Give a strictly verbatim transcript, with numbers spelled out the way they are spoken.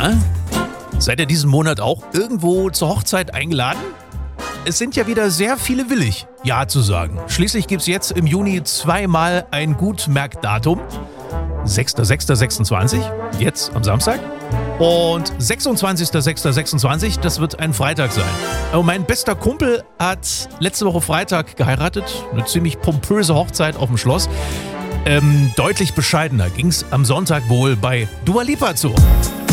Na, seid ihr diesen Monat auch irgendwo zur Hochzeit eingeladen? Es sind ja wieder sehr viele willig, Ja zu sagen. Schließlich gibt es jetzt im Juni zweimal ein Gutmerkdatum. sechster sechster sechsundzwanzig, jetzt am Samstag. Und sechsundzwanzigster sechster sechsundzwanzig, das wird ein Freitag sein. Aber mein bester Kumpel hat letzte Woche Freitag geheiratet. Eine ziemlich pompöse Hochzeit auf dem Schloss. Ähm, deutlich bescheidener ging es am Sonntag wohl bei Dua Lipa zu.